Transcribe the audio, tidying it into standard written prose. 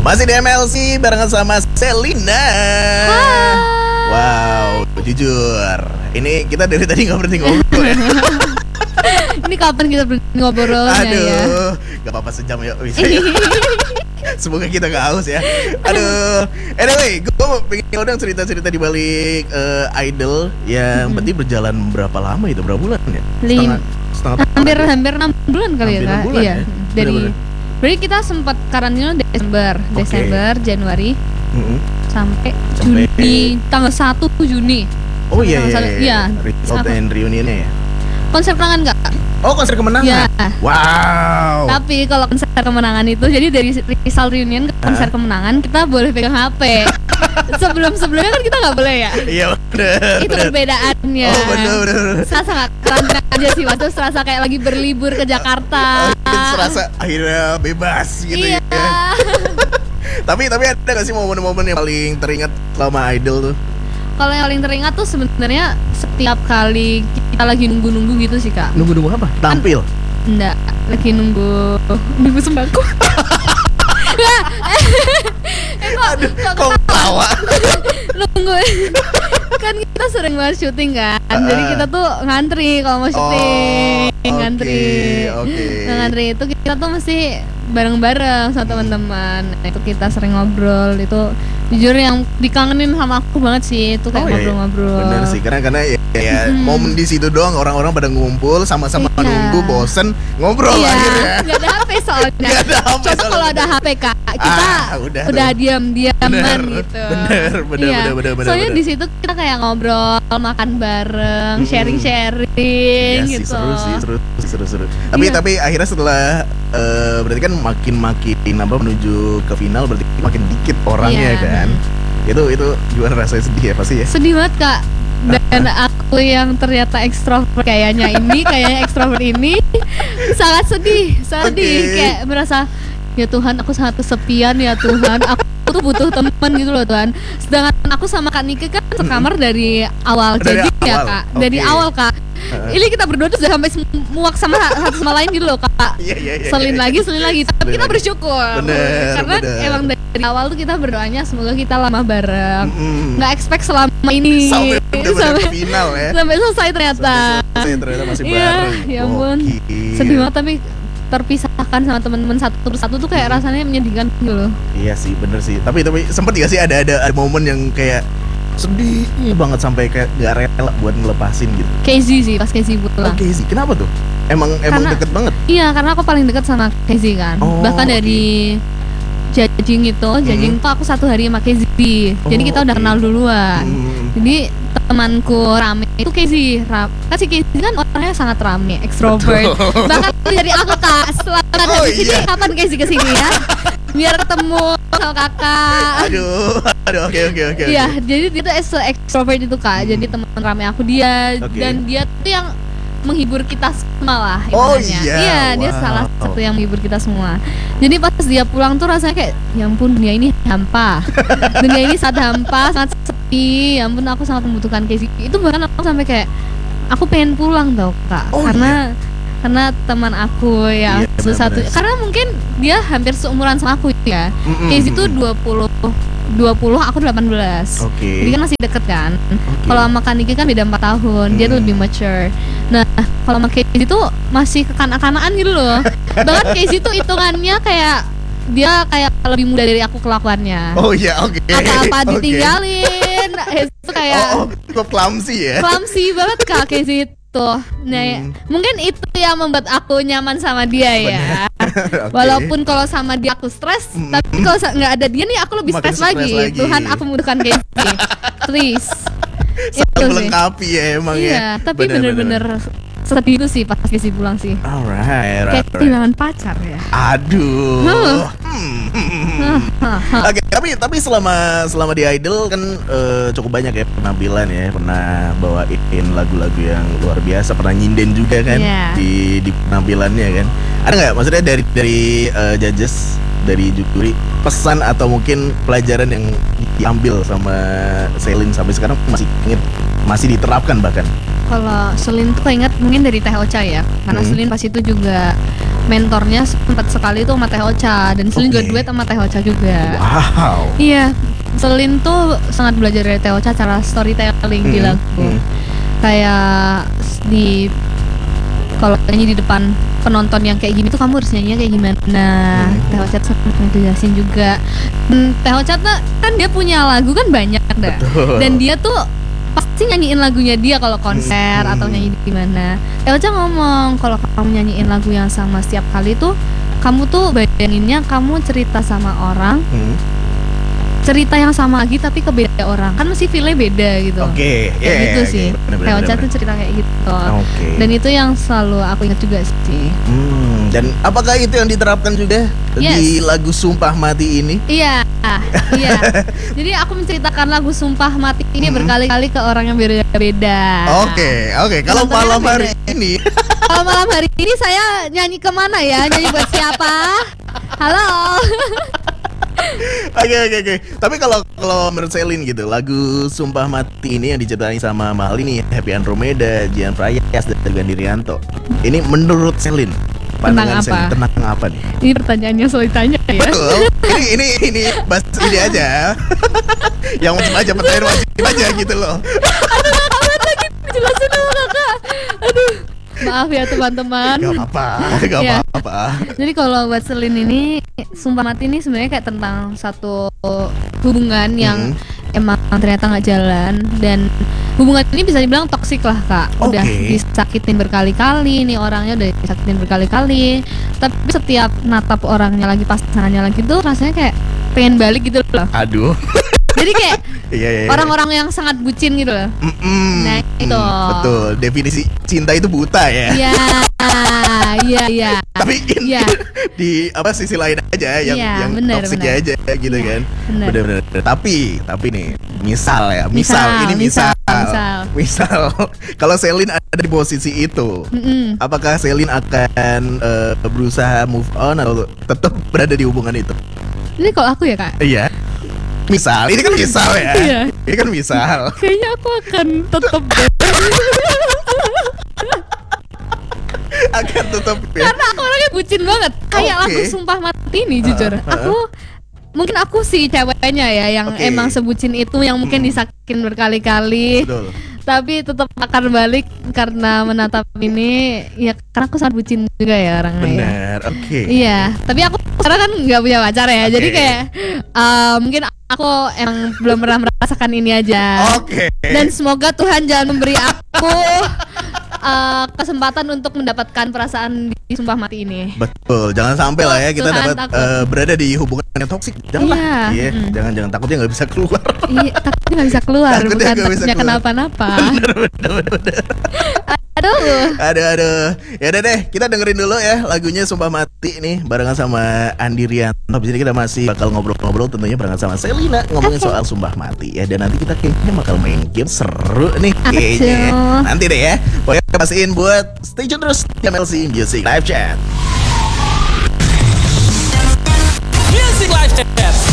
Masih di MLC barengan sama Selina. Wow, jujur, ini kita dari tadi nggak berhenti ngobrol ya. Ini kapan kita berhenti ngobrolnya ya? Aduh, gak apa-apa sejam yuk bisa ya. Semoga kita gak haus ya. Aduh, anyway, gue pengen ngundang cerita-cerita di balik Idol yang berarti berjalan berapa lama itu, berapa bulan ya? Hampir 6 bulan kali ya kak. Bulan, iya. ya? Dari berarti kita sempat karantina Desember, Januari, sampai Juni, tanggal 1 Juni. Oh iya. Result and reunionnya ya. Konser kemenangan nggak? Oh, konser kemenangan. Ya. Wow. Tapi kalau konser kemenangan itu, jadi dari result reunion ke konser kemenangan kita boleh pegang HP. Sebelumnya kan kita nggak boleh ya. Iya benar. Itu perbedaannya. Oh benar. Serasa nggak karantina aja sih, waktu serasa kayak lagi berlibur ke Jakarta. Serasa akhirnya bebas gitu iya. Ya. Tapi ada nggak sih momen-momen yang paling teringat selama Idol tuh? Kalau yang paling teringat tuh sebenarnya setiap kali kita lagi nunggu gitu sih kak. Nunggu apa? Tampil? Enggak, lagi nunggu sembako. Kok ketawa? Nunggu. Kan kita sering banget syuting kan. Jadi kita tuh ngantri kalau mau syuting. Ngantri. Nah, ngantri itu kita tuh mesti bareng-bareng sama teman-teman. Itu kita sering ngobrol. Itu jujur yang dikangenin sama aku banget sih, itu kayak ngobrol-ngobrol. Bener sih, karena ya momen di situ doang, orang-orang pada ngumpul sama-sama nunggu, bosen ngobrol akhirnya. Nggak ada HP soalnya. Coba kalau ada HP kak, kita udah diam-diaman gitu. Bener. Soalnya di situ kita kayak ngobrol, makan bareng, sharing gitu. Seru. Tapi akhirnya setelah berarti kan makin menuju ke final, berarti makin dikit orangnya kan. Itu gimana rasanya, sedih ya pasti ya? Sedih banget kak. Dan aku yang ternyata ekstrovert kayaknya ekstrovert ini sangat sedih. Kayak merasa, ya Tuhan, aku sangat kesepian ya Tuhan. Aku tuh butuh teman gitu loh Tuhan. Sedangkan aku sama Kak Nike kan sekamar dari awal. Jadi ya kak, dari awal kak. Ini kita berdua tuh udah sampai muak sama satu sama lain gitu loh kak. Selin lagi. Tapi kita bersyukur. Karena emang dari awal tuh kita berdoanya semoga kita lama bareng. Nggak expect selama ini. Sampai final ya. Sampai selesai ternyata. Ternyata masih bareng. Ya ampun. Sedih banget, tapi terpisahkan sama teman-teman satu persatu tuh kayak rasanya menyedihkan gitu loh. Iya sih, bener sih. Tapi sempet gak sih ada momen yang kayak sedih banget sampai kayak gak rela buat ngelepasin gitu? Casey sih, pas Casey pulang. Casey, kenapa tuh? Emang deket banget? Iya, karena aku paling deket sama Casey kan. Bahkan dari judging tuh aku 1 hari sama Casey. Jadi kita udah kenal duluan. Jadi temanku rame itu Casey. Kasih Casey kan orangnya sangat rame, ekstrovert. Bahkan dari aku kak, setelah ada di sini, kapan Casey kesini ya? Biar ketemu sama kakak. Aduh, oke. Iya, jadi dia tuh ekstrovert itu kak. Jadi teman rame aku dia, dan dia tuh yang menghibur kita semua lah. Iya, dia salah satu yang menghibur kita semua. Jadi pas dia pulang tuh rasanya kayak, ya ampun, dunia ini hampa. Dunia ini sangat hampa, sangat sepi. Ya ampun, aku sangat membutuhkan Casey. Itu bahkan aku sampai kayak, aku pengen pulang tau kak. Karena teman aku yang satu, karena mungkin dia hampir seumuran sama aku ya. Casey tuh 20, aku 18. Jadi kan masih deket kan. Kalau sama Kak Niki kan beda 4 tahun. Dia tuh lebih mature. Nah, kalau sama Casey tuh masih kekanak-kanakan gitu loh. Bahkan Casey tuh hitungannya kayak dia kayak lebih muda dari aku kelakuannya. Apa-apa ditinggalin. Itu kayak clumsy ya. Clumsy banget Kak Casey itu. Nah, mungkin itu yang membuat aku nyaman sama dia ya. Walaupun kalau sama dia aku stres, tapi kalau nggak ada dia nih aku lebih stres lagi. Tuhan, aku membutuhkan Casey. Please. Saling melengkapi ya emang ya. Iya, tapi bener-bener sedih itu sih pas Casey pulang sih. Alright. Kayak kehilangan pacar ya. Aduh. Oke, tapi selama di Idol kan cukup banyak ya penampilan ya, pernah bawain lagu-lagu yang luar biasa, pernah nyinden juga kan di penampilannya kan. Ada nggak maksudnya dari judges dari juri, pesan atau mungkin pelajaran yang diambil sama Selin sampai sekarang masih diterapkan bahkan? Kalau Selin tuh ingat mungkin dari Teh Ocha ya, karena Selin pas itu juga mentornya sempat sekali tuh sama Teh Ocha, dan Selin juga duet sama Teh Ocha juga. Wow. Iya, Selin tuh sangat belajar dari Teh Ocha cara storytelling di lagu. Kayak di kalau nyanyi di depan penonton yang kayak gini tuh kamu harus nyanyinya kayak gimana. Teh Ocha sempat ngejelasin juga. Teh Ocha tuh kan dia punya lagu kan banyak dah. Dan dia tuh pasti nyanyiin lagunya dia kalau konser atau nyanyi di mana. Teh Ocha ngomong kalau kamu nyanyiin lagu yang sama setiap kali tuh kamu tuh bayanginnya kamu cerita sama orang, cerita yang sama lagi tapi ke beda orang, kan mesti feel-nya beda gitu. Gitu sih. Teh Ocha tuh cerita kayak gitu. Dan itu yang selalu aku ingat juga sih. Dan apakah itu yang diterapkan juga di lagu Sumpah Mati ini? Iya. Jadi aku menceritakan lagu Sumpah Mati ini berkali-kali ke orang yang beda-beda. Oke. Kalau malam hari ini kalau malam hari ini saya nyanyi kemana ya? Nyanyi buat siapa? Halo. Oke. Tapi kalau menurut Selin gitu, lagu Sumpah Mati ini yang diciptain sama Mahal ini, Happy Andromeda, Jian Prayas dan juga Dirianto. Ini menurut Selin pandangan Selin tentang apa nih? Ini pertanyaannya selalu ditanya ya. Betul. Ini bahas ini aja. Yang wajib pertanyaan wajib aja gitu loh. Aduh, lagi jelasin dulu kakak. Aduh. Maaf ya teman-teman. Gak apa-apa. Jadi kalau buat Selin ini Sumpah Mati ini sebenarnya kayak tentang satu hubungan yang emang ternyata nggak jalan, dan hubungan ini bisa dibilang toksik lah kak. Udah disakitin berkali-kali, nih orangnya udah disakitin berkali-kali, tapi setiap natap orangnya lagi, pasangannya lagi tuh rasanya kayak pengen balik gitu loh. Aduh. Jadi kayak orang-orang yang sangat bucin gitu loh. Nah itu betul, definisi cinta itu buta ya. Iya. Tapi di sisi lain aja yang toksiknya aja gitu kan. Bener. Tapi nih misal kalau Selin ada di posisi itu, apakah Selin akan berusaha move on atau tetap berada di hubungan itu? Ini kalau aku ya kak. Iya. Misal, ini kan misal ya. Iya. Ini kan misal. Kayaknya aku akan tetap akan tetap ya. Karena aku orangnya bucin banget. Kayak lagu Sumpah Mati ini jujur. Mungkin aku sih ceweknya ya yang emang sebucin itu, yang mungkin disakitin berkali-kali. Betul. Tapi tetap akan balik karena menatap ini ya, karena aku sangat bucin juga ya orangnya. Benar, Iya, tapi aku sekarang kan nggak punya pacar ya, jadi kayak mungkin aku emang belum pernah merasakan ini aja. Dan semoga Tuhan jangan memberi aku kesempatan untuk mendapatkan perasaan di Sumpah Mati ini. Betul, jangan sampai lah ya kita dapat berada di hubungan yang toksik. Janganlah. Jangan takutnya nggak bisa keluar. Iya, takutnya nggak bisa keluar, bukan takutnya kenapa-napa. Bener. Aduh. Ya udah deh, kita dengerin dulu ya lagunya Sumpah Mati nih barengan sama Andi Rianto. Habis ini kita masih bakal ngobrol-ngobrol tentunya barengan sama Selina ngomongin soal Sumpah Mati ya. Dan nanti kita kayaknya bakal main game seru nih kayaknya. Nanti deh ya. Pokoknya pastiin buat stay tune terus di MLC Music Live Chat. Music Live Chat.